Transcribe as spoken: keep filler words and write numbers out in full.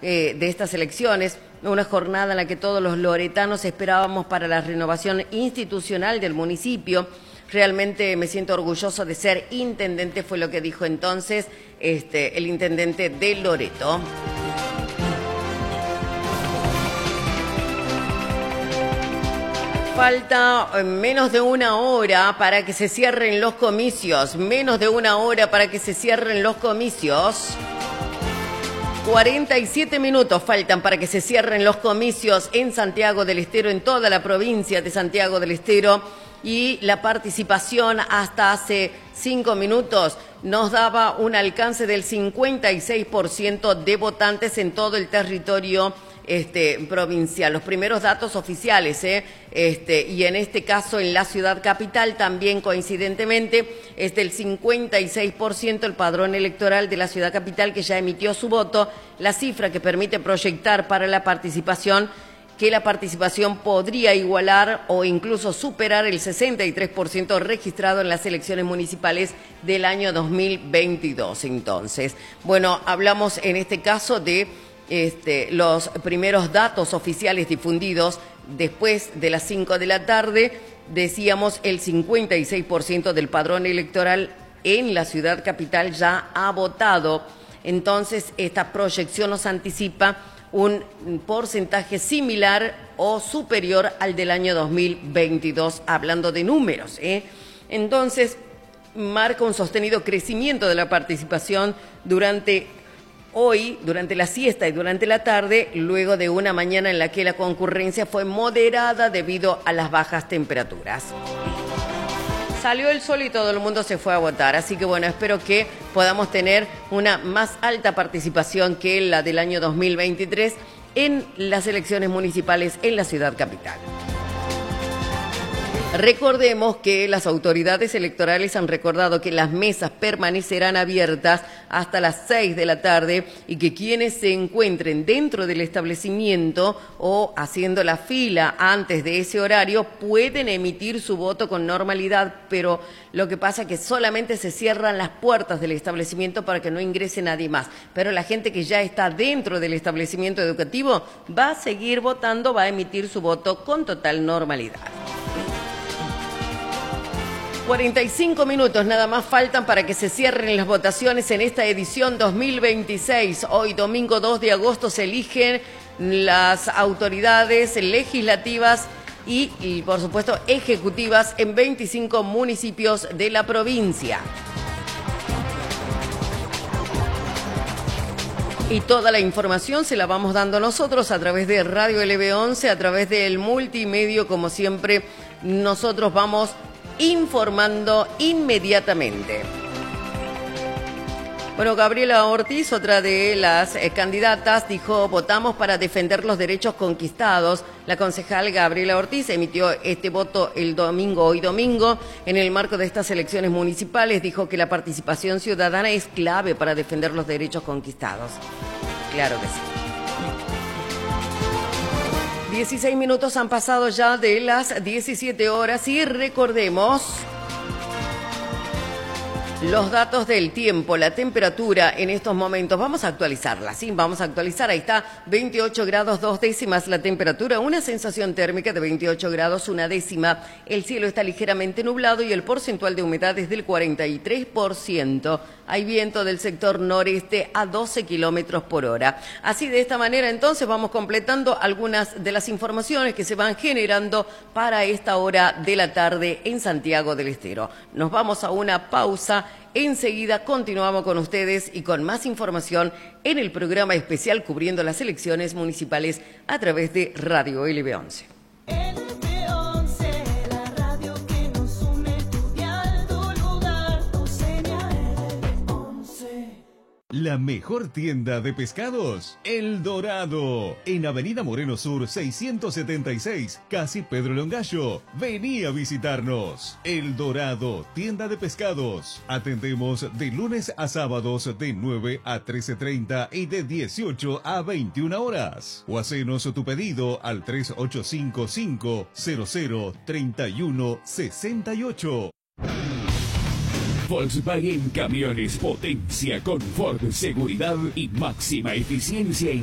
eh, de estas elecciones, una jornada en la que todos los loretanos esperábamos para la renovación institucional del municipio. Realmente me siento orgulloso de ser intendente, fue lo que dijo entonces este, el intendente de Loreto. Falta menos de una hora para que se cierren los comicios, menos de una hora para que se cierren los comicios. cuarenta y siete minutos faltan para que se cierren los comicios en Santiago del Estero, en toda la provincia de Santiago del Estero, y la participación hasta hace cinco minutos nos daba un alcance del cincuenta y seis por ciento de votantes en todo el territorio Este, provincial. Los primeros datos oficiales, ¿eh? este, y en este caso en la ciudad capital también coincidentemente es del cincuenta y seis por ciento el padrón electoral de la ciudad capital que ya emitió su voto, la cifra que permite proyectar para la participación que la participación podría igualar o incluso superar el sesenta y tres por ciento registrado en las elecciones municipales del año dos mil veintidós. Entonces, bueno, hablamos en este caso de Este, los primeros datos oficiales difundidos después de las cinco de la tarde. Decíamos, el cincuenta y seis por ciento del padrón electoral en la ciudad capital ya ha votado. Entonces, esta proyección nos anticipa un porcentaje similar o superior al del año dos mil veintidós, hablando de números, ¿eh? Entonces, marca un sostenido crecimiento de la participación durante hoy, durante la siesta y durante la tarde, luego de una mañana en la que la concurrencia fue moderada debido a las bajas temperaturas. Salió el sol y todo el mundo se fue a votar, así que bueno, espero que podamos tener una más alta participación que la del año dos mil veintitrés en las elecciones municipales en la ciudad capital. Recordemos que las autoridades electorales han recordado que las mesas permanecerán abiertas hasta las seis de la tarde y que quienes se encuentren dentro del establecimiento o haciendo la fila antes de ese horario pueden emitir su voto con normalidad, pero lo que pasa es que solamente se cierran las puertas del establecimiento para que no ingrese nadie más. Pero la gente que ya está dentro del establecimiento educativo va a seguir votando, va a emitir su voto con total normalidad. cuarenta y cinco minutos nada más faltan para que se cierren las votaciones en esta edición dos mil veintiséis. Hoy, domingo dos de agosto, se eligen las autoridades legislativas y, y, por supuesto, ejecutivas en veinticinco municipios de la provincia. Y toda la información se la vamos dando nosotros a través de Radio L B once, a través del multimedio, como siempre, nosotros vamos informando inmediatamente. Bueno, Gabriela Ortiz, otra de las eh, candidatas, dijo: votamos para defender los derechos conquistados. La concejal Gabriela Ortiz emitió este voto el domingo, hoy domingo, en el marco de estas elecciones municipales. Dijo que la participación ciudadana es clave para defender los derechos conquistados. Claro que sí. dieciséis minutos han pasado ya de las diecisiete horas y recordemos los datos del tiempo, la temperatura en estos momentos. Vamos a actualizarla, sí, vamos a actualizar. Ahí está, veintiocho grados dos décimas la temperatura, una sensación térmica de veintiocho grados una décima. El cielo está ligeramente nublado y el porcentual de humedad es del cuarenta y tres por ciento. Hay viento del sector noreste a doce kilómetros por hora. Así, de esta manera, entonces, vamos completando algunas de las informaciones que se van generando para esta hora de la tarde en Santiago del Estero. Nos vamos a una pausa. Enseguida continuamos con ustedes y con más información en el programa especial cubriendo las elecciones municipales a través de Radio L B once. La mejor tienda de pescados, El Dorado, en Avenida Moreno Sur seiscientos setenta y seis, casi Pedro Longallo. Vení a visitarnos. El Dorado, tienda de pescados. Atendemos de lunes a sábados de nueve a trece treinta y de dieciocho a veintiuna horas. O hacenos tu pedido al tres ocho cinco cinco cero cero tres uno seis ocho. Volkswagen Camiones, potencia, confort, seguridad y máxima eficiencia.